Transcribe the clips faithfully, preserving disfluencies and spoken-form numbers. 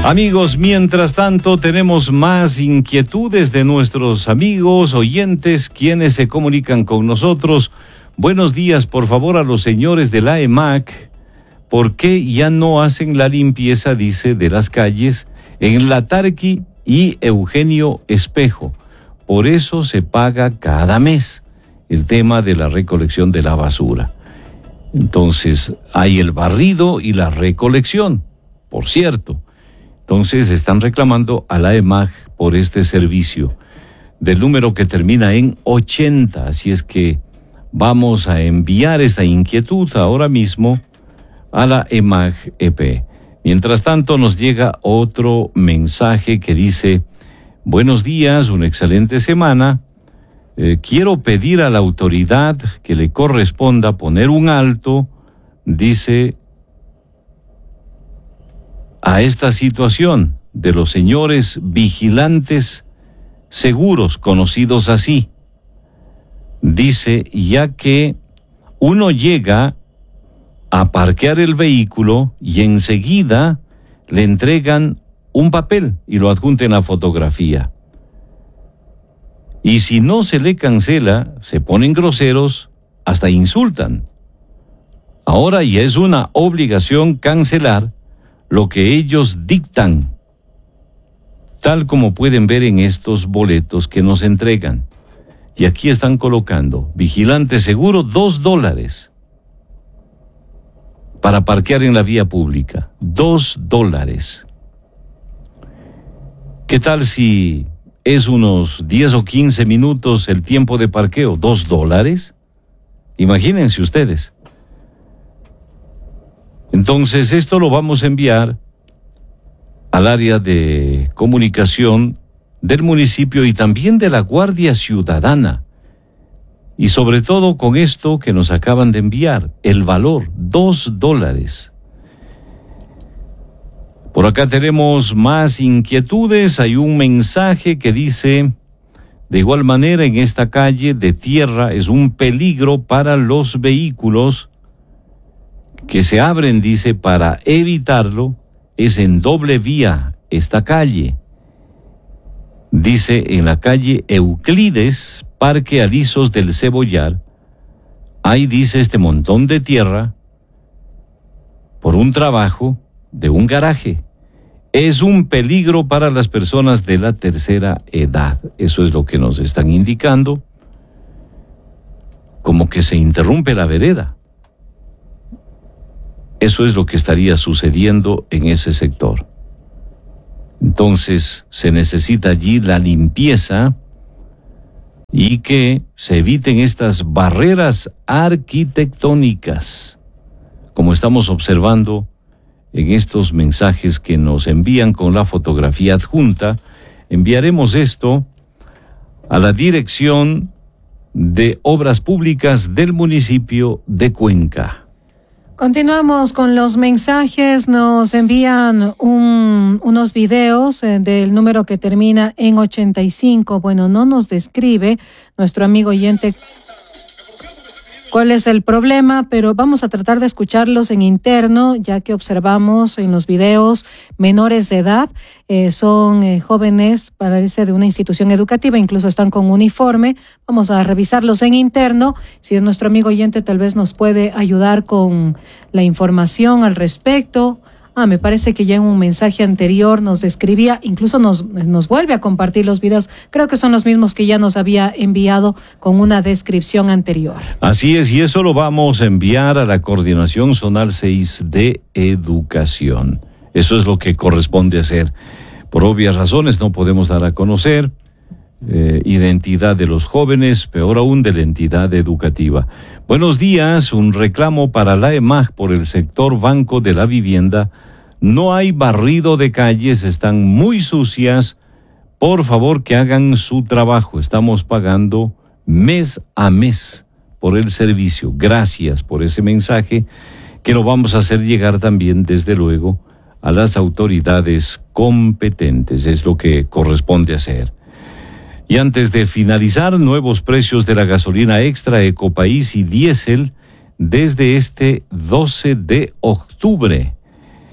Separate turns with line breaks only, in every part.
Amigos, mientras tanto tenemos más inquietudes de nuestros amigos oyentes quienes se comunican con nosotros. Buenos días, por favor, a los señores de la E M A C. ¿Por qué ya no hacen la limpieza, dice, de las calles en La Tarqui y Eugenio Espejo? Por eso se paga cada mes el tema de la recolección de la basura. Entonces, hay el barrido y la recolección, por cierto. Entonces, están reclamando a la E M A C por este servicio del número que termina en ochenta. Así es que vamos a enviar esta inquietud ahora mismo a la E M A C E P. Mientras tanto, nos llega otro mensaje que dice: buenos días, una excelente semana. Eh, quiero pedir a la autoridad que le corresponda poner un alto, dice, a esta situación de los señores vigilantes seguros, conocidos así. Dice, ya que uno llega a parquear el vehículo y enseguida le entregan un papel y lo adjunten a fotografía. Y si no se le cancela, se ponen groseros, hasta insultan. Ahora ya es una obligación cancelar lo que ellos dictan, tal como pueden ver en estos boletos que nos entregan. Y aquí están colocando, vigilante seguro, dos dólares. Para parquear en la vía pública, dos dólares. ¿Qué tal si es unos diez o quince minutos el tiempo de parqueo? ¿Dos dólares? Imagínense ustedes. Entonces, esto lo vamos a enviar al área de comunicación del municipio y también de la Guardia Ciudadana. Y sobre todo con esto que nos acaban de enviar, el valor, dos dólares. Por acá tenemos más inquietudes. Hay un mensaje que dice, de igual manera en esta calle de tierra es un peligro para los vehículos que se abren, dice, para evitarlo, es en doble vía esta calle. Dice, en la calle Euclides, Parque Alisos del Cebollar, ahí dice este montón de tierra por un trabajo de un garaje. Es un peligro para las personas de la tercera edad. Eso es lo que nos están indicando, como que se interrumpe la vereda. Eso es lo que estaría sucediendo en ese sector. Entonces, se necesita allí la limpieza y que se eviten estas barreras arquitectónicas, como estamos observando en estos mensajes que nos envían con la fotografía adjunta. Enviaremos esto a la Dirección de Obras Públicas del municipio de Cuenca.
Continuamos con los mensajes. Nos envían un, unos videos eh, del número que termina en ochenta y cinco. Bueno, no nos describe nuestro amigo oyente cuál es el problema, pero vamos a tratar de escucharlos en interno, ya que observamos en los videos menores de edad, eh, son eh, jóvenes, parece de una institución educativa, incluso están con uniforme. Vamos a revisarlos en interno. Si es nuestro amigo oyente, tal vez nos puede ayudar con la información al respecto. Ah, me parece que ya en un mensaje anterior nos describía, incluso nos, nos vuelve a compartir los videos. Creo que son los mismos que ya nos había enviado con una descripción anterior.
Así es, y eso lo vamos a enviar a la Coordinación Zonal seis de Educación. Eso es lo que corresponde hacer. Por obvias razones no podemos dar a conocer eh, identidad de los jóvenes, peor aún de la entidad educativa. Buenos días, un reclamo para la E M A C por el sector Banco de la Vivienda. No hay barrido de calles, están muy sucias. Por favor, que hagan su trabajo. Estamos pagando mes a mes por el servicio. Gracias por ese mensaje, que lo vamos a hacer llegar también, desde luego, a las autoridades competentes. Es lo que corresponde hacer. Y antes de finalizar, nuevos precios de la gasolina extra, Ecopaís y diésel desde este doce de octubre.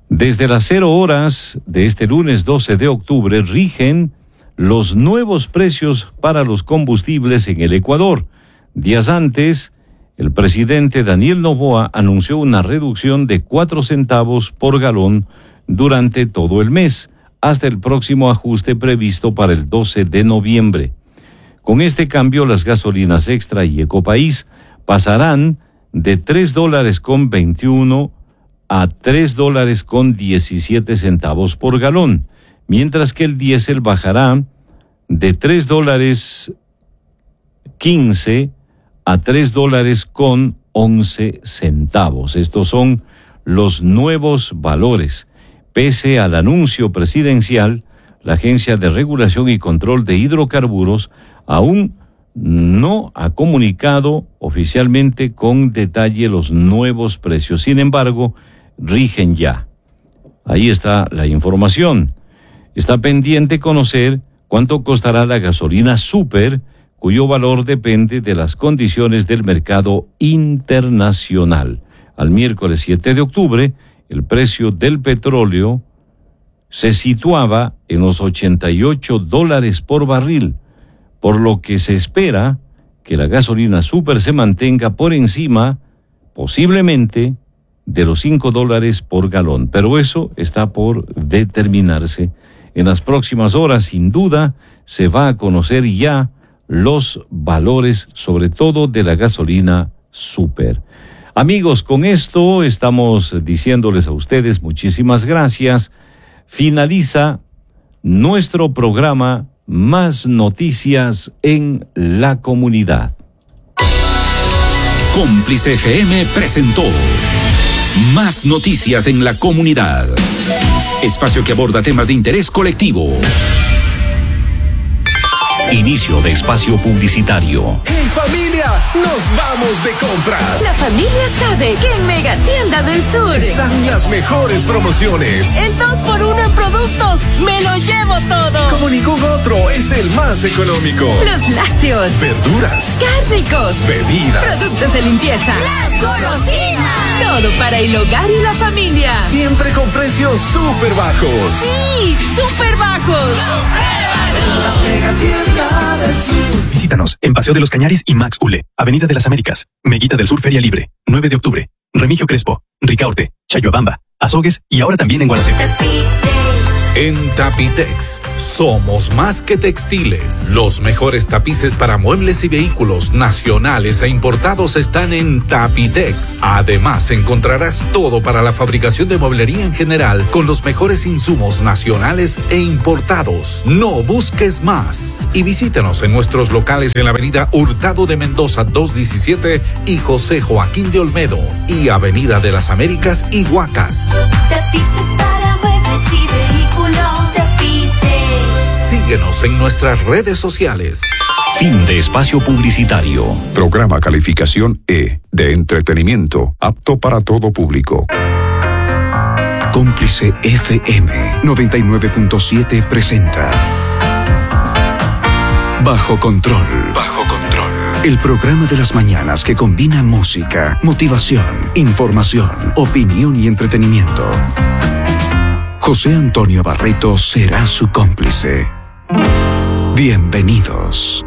Desde las cero horas de este lunes doce de octubre rigen los nuevos precios para los combustibles en el Ecuador. Días antes, el presidente Daniel Noboa anunció una reducción de cuatro centavos por galón durante todo el mes, hasta el próximo ajuste previsto para el doce de noviembre. Con este cambio, las gasolinas Extra y Ecopaís pasarán de tres dólares con veintiuno a tres dólares con diecisiete centavos por galón, mientras que el diésel bajará de tres dólares quince a tres dólares con once centavos. Estos son los nuevos valores. Pese al anuncio presidencial, la Agencia de Regulación y Control de Hidrocarburos aún no ha comunicado oficialmente con detalle los nuevos precios. Sin embargo, rigen ya. Ahí está la información. Está pendiente conocer cuánto costará la gasolina Super, cuyo valor depende de las condiciones del mercado internacional. Al miércoles siete de octubre, el precio del petróleo se situaba en los ochenta y ocho dólares por barril, por lo que se espera que la gasolina Super se mantenga por encima, posiblemente, de los cinco dólares por galón. Pero eso está por determinarse. En las próximas horas, sin duda, se va a conocer ya los valores, sobre todo de la gasolina Super. Amigos, con esto estamos diciéndoles a ustedes muchísimas gracias. Finaliza nuestro programa Más Noticias en la Comunidad.
Cómplice F M presentó Más Noticias en la Comunidad. Espacio que aborda temas de interés colectivo. Inicio de espacio publicitario.
¡Hey familia! ¡Nos vamos de compras!
La familia sabe que en Mega Tienda del Sur
están las mejores promociones.
El dos por uno en productos, me lo llevo todo.
Como ningún otro, es el más económico.
Los lácteos,
verduras,
cárnicos,
bebidas,
productos de limpieza,
las golosinas.
Todo para el hogar y la familia.
Siempre con precios súper bajos.
¡Sí! ¡Súper bajos!
Mega Tienda del Sur.
Visítanos en Paseo de los Cañaris y Max Ule, Avenida de las Américas, Meguita del Sur Feria Libre, nueve de octubre, Remigio Crespo, Ricaurte, Chayuabamba, Azogues y ahora también en Gualaceo.
En Tapitex somos más que textiles. Los mejores tapices para muebles y vehículos nacionales e importados están en Tapitex. Además, encontrarás todo para la fabricación de mueblería en general con los mejores insumos nacionales e importados. No busques más. Y visítanos en nuestros locales en la avenida Hurtado de Mendoza doscientos diecisiete y José Joaquín de Olmedo y avenida de las Américas y Huacas.
Tapices para muebles y vehículos.
Síguenos en nuestras redes sociales. Fin de espacio publicitario.
Programa calificación E de entretenimiento, apto para todo público.
Cómplice F M noventa y nueve punto siete presenta Bajo Control. Bajo Control. El programa de las mañanas que combina música, motivación, información, opinión y entretenimiento. José Antonio Barreto será su cómplice. Bienvenidos.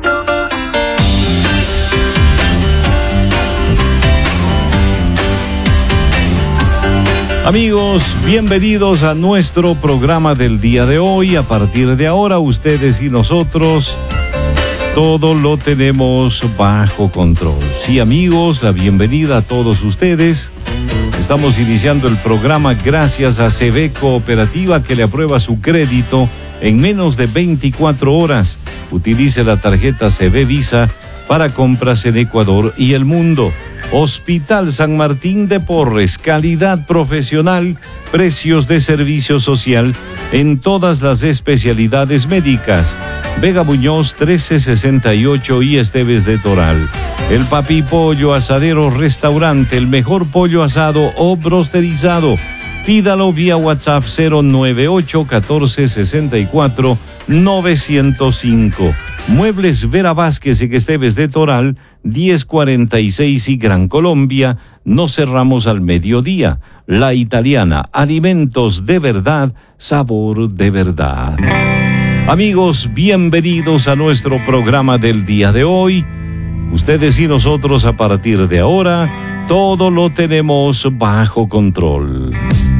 Amigos, bienvenidos a nuestro programa del día de hoy. A partir de ahora, ustedes y nosotros, todo lo tenemos bajo control. Sí, amigos, la bienvenida a todos ustedes. Estamos iniciando el programa gracias a C B Cooperativa, que le aprueba su crédito en menos de veinticuatro horas. Utilice la tarjeta C B Visa para compras en Ecuador y el mundo. Hospital San Martín de Porres, calidad profesional, precios de servicio social en todas las especialidades médicas. Vega Muñoz trece sesenta y ocho y Esteves de Toral. El Papi Pollo Asadero Restaurante, el mejor pollo asado o brosterizado. Pídalo vía WhatsApp cero nueve ocho uno cuatro seis cuatro nueve cero cinco. Muebles Vera Vázquez en Esteves de Toral, diez cuarenta y seis y Gran Colombia, no cerramos al mediodía. La Italiana, alimentos de verdad, sabor de verdad. Amigos, bienvenidos a nuestro programa del día de hoy. Ustedes y nosotros a partir de ahora, todo lo tenemos bajo control.